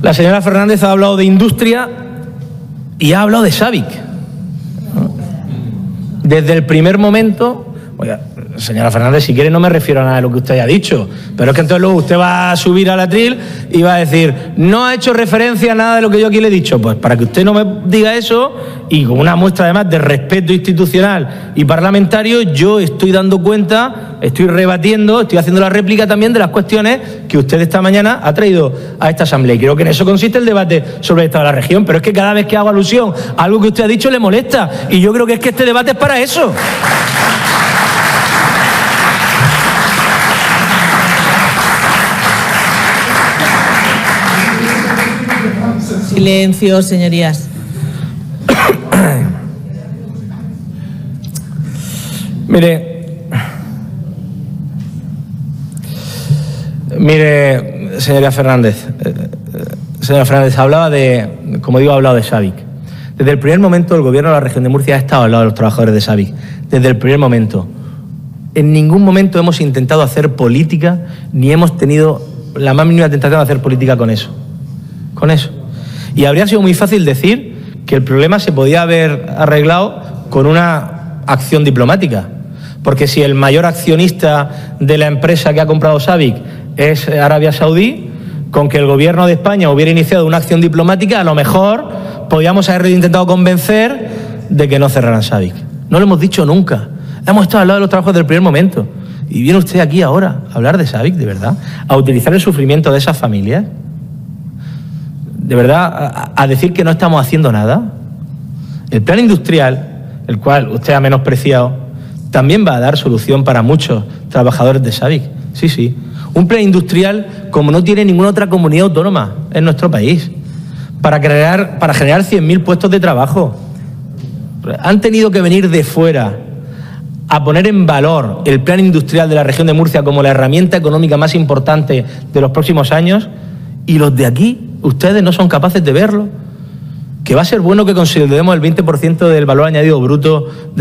La señora Fernández ha hablado de industria y ha hablado de SABIC. Desde el primer momento... Oiga, señora Fernández, si quiere no me refiero a nada de lo que usted haya dicho, pero es que entonces luego usted va a subir al atril y va a decir, no ha hecho referencia a nada de lo que yo aquí le he dicho. Pues para que usted no me diga eso, y con una muestra además de respeto institucional y parlamentario, yo estoy dando cuenta, estoy rebatiendo, estoy haciendo la réplica también de las cuestiones que usted esta mañana ha traído a esta asamblea. Y creo que en eso consiste el debate sobre el estado de la región, pero es que cada vez que hago alusión a algo que usted ha dicho le molesta, y yo creo que es que este debate es para eso. Silencio, señorías. Mire, señora Fernández, hablaba de, como digo, ha hablado de SABIC. Desde el primer momento el Gobierno de la Región de Murcia ha estado al lado de los trabajadores de SABIC. Desde el primer momento. En ningún momento hemos intentado hacer política, ni hemos tenido la más mínima tentación de hacer política con eso. Con eso. Y habría sido muy fácil decir que el problema se podía haber arreglado con una acción diplomática. Porque si el mayor accionista de la empresa que ha comprado SABIC es Arabia Saudí, con que el Gobierno de España hubiera iniciado una acción diplomática, a lo mejor podíamos haber intentado convencer de que no cerraran SABIC. No lo hemos dicho nunca. Hemos estado al lado de los trabajos del primer momento. Y viene usted aquí ahora a hablar de SABIC, de verdad, a utilizar el sufrimiento de esas familias, de verdad, a decir que no estamos haciendo nada. El plan industrial, el cual usted ha menospreciado, también va a dar solución para muchos trabajadores de SABIC. Sí, sí. Un plan industrial como no tiene ninguna otra comunidad autónoma en nuestro país, para generar 100.000 puestos de trabajo. Han tenido que venir de fuera a poner en valor el plan industrial de la región de Murcia como la herramienta económica más importante de los próximos años, y los de aquí, ustedes no son capaces de verlo. Que va a ser bueno que consideremos el 20% del valor añadido bruto de